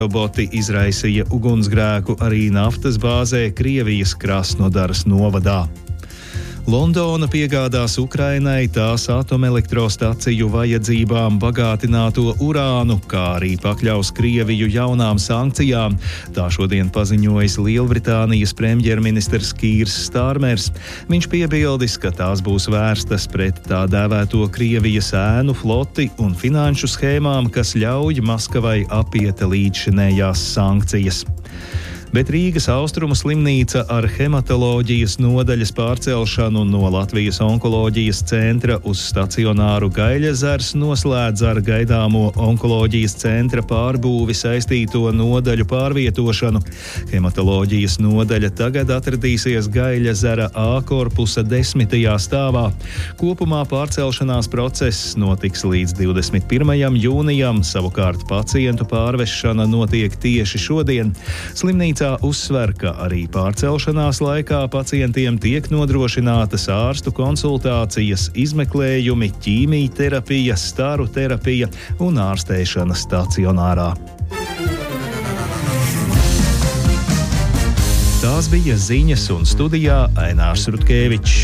Roboti izraisīja ugunsgrēku arī naftas bāzē Krievijas Krasnodaras novadā. Londona piegādās Ukrainai tās atomelektrostaciju vajadzībām bagātināto urānu, kā arī pakļaus Krieviju jaunām sankcijām. Tā šodien paziņojis Lielbritānijas premjerministrs Kīrs Starmers. Viņš piebildis, ka tās būs vērstas pret tā dēvēto Krievijas ēnu floti un finanšu schēmām, kas ļauj Maskavai apiet līdzšinējās sankcijas. Bet Rīgas Austrumu slimnīca ar hematoloģijas nodaļas pārcelšanu no Latvijas onkoloģijas centra uz stacionāru Gaiļezers noslēdz ar gaidāmo onkoloģijas centra pārbūvi saistīto nodaļu pārvietošanu. Hematoloģijas nodaļa tagad atradīsies Gaiļezera A korpusa 10. stāvā. Kopumā pārcelšanās process notiks līdz 21. jūnijam, savukārt pacientu pārvešana notiek tieši šodien. Slimnīca uzsver, ka arī pārcelšanās laikā pacientiem tiek nodrošinātas ārstu konsultācijas, izmeklējumi, ķīmijterapija, staru terapija un ārstēšana stacionārā. Tās bija ziņas un studijā Ainārs Rutkevičs.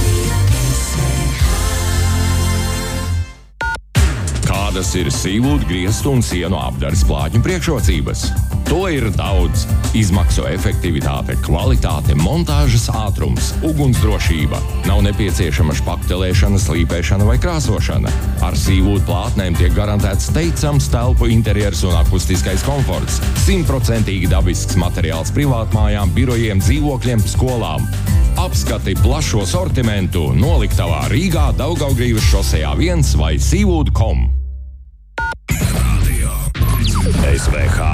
Kādas ir sīvūdu, griestu un sienu apdares plātņu priekšrocības? To ir daudz. Izmaksu efektivitāte, kvalitāte, montāžas ātrums, ugunsdrošība. Nav nepieciešama špaktelēšana, slīpēšana vai krāsošana. Ar sīvūdu plātnēm tiek garantēts teicams telpu interjers un akustiskais komforts. 100% dabisks materiāls privātmājām, birojiem, dzīvokļiem, skolām. Apskati plašo sortimentu noliktavā Rīgā, Daugavgrīvas šosejā 1 vai sīvūdu.com. SVH